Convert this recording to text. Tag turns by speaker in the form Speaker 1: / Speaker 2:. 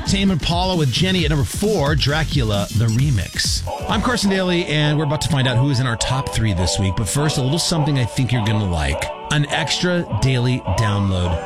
Speaker 1: Tame Impala with Jenny at number 4, Dracula, the remix. I'm Carson Daly, and we're about to find out who is in our top 3 this week. But first, a little something I think you're going to like. An extra daily download